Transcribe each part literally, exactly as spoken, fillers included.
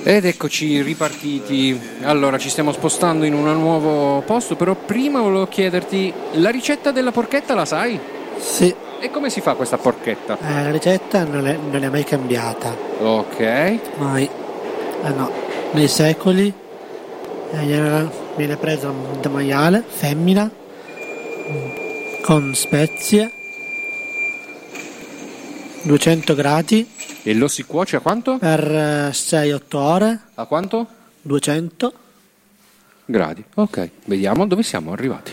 Ed eccoci ripartiti. Allora, ci stiamo spostando in un nuovo posto, però prima volevo chiederti, la ricetta della porchetta la sai? Sì. E come si fa questa porchetta? Eh, la ricetta non è, non è mai cambiata. Ok. Mai. Eh no. Nei secoli eh, viene, viene preso da maiale, femmina, con spezie, duecento gradi. E lo si cuoce a quanto? Per sei otto ore. A quanto? duecento gradi. Ok, vediamo dove siamo arrivati.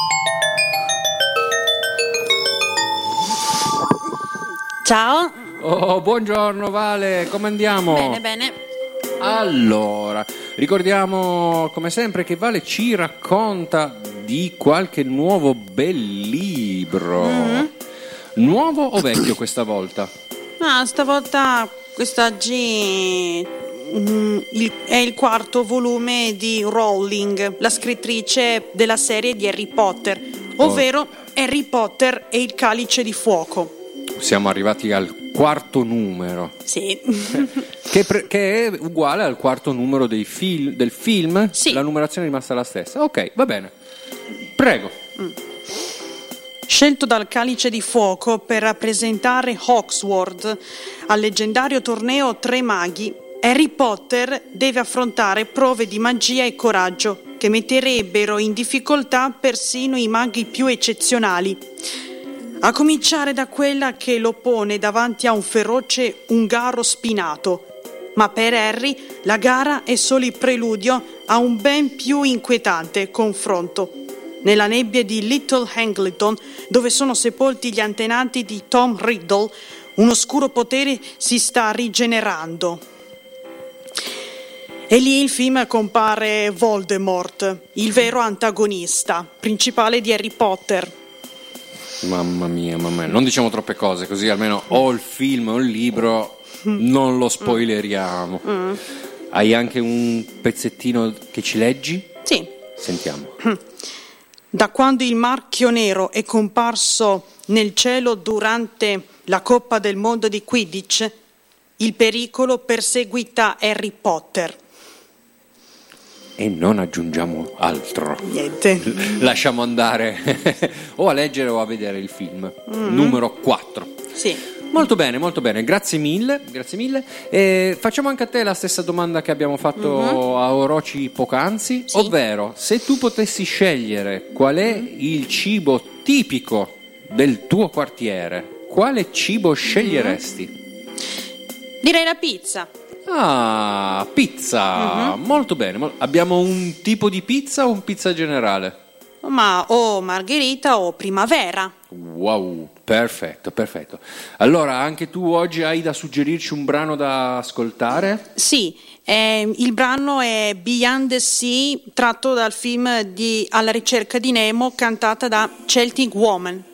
Ciao. Oh, buongiorno Vale, come andiamo? Bene, bene. Allora, ricordiamo come sempre che Vale ci racconta di qualche nuovo bel libro. Mm-hmm. Nuovo o vecchio questa volta? Ah, stavolta quest'oggi mm, il, è il quarto volume di Rowling, la scrittrice della serie di Harry Potter, ovvero oh. Harry Potter e il Calice di Fuoco. Siamo arrivati al quarto numero. Sì. che, pre- che è uguale al quarto numero dei fil- del film? Sì. La numerazione è rimasta la stessa. Ok, va bene. Prego. Mm. Scelto dal Calice di Fuoco per rappresentare Hogwarts al leggendario torneo Tre Maghi, Harry Potter deve affrontare prove di magia e coraggio che metterebbero in difficoltà persino i maghi più eccezionali. A cominciare da quella che lo pone davanti a un feroce ungaro spinato. Ma per Harry la gara è solo il preludio a un ben più inquietante confronto. Nella nebbia di Little Angleton, dove sono sepolti gli antenati di Tom Riddle, un oscuro potere si sta rigenerando. E lì in film compare Voldemort, il vero antagonista principale di Harry Potter. Mamma mia, mamma mia, non diciamo troppe cose, così almeno o il film o il libro non lo spoileriamo. Mm. Hai anche un pezzettino che ci leggi? Sì. Sentiamo. Da quando il marchio nero è comparso nel cielo durante la Coppa del Mondo di Quidditch, il pericolo perseguita Harry Potter. E non aggiungiamo altro. Niente. Lasciamo andare o a leggere o a vedere il film. Mm-hmm. Numero quattro. Sì. Molto bene, molto bene, grazie mille, grazie mille. E facciamo anche a te la stessa domanda che abbiamo fatto mm-hmm. a Orochi poc'anzi, sì. Ovvero, se tu potessi scegliere qual è il cibo tipico del tuo quartiere, quale cibo sceglieresti? Mm-hmm. Direi la pizza. Ah, pizza, mm-hmm. molto bene. Abbiamo un tipo di pizza o un pizza generale? Ma o margherita o primavera. Wow, perfetto, perfetto. Allora, anche tu oggi hai da suggerirci un brano da ascoltare? Sì, eh, il brano è Beyond the Sea, tratto dal film di Alla ricerca di Nemo, cantata da Celtic Woman.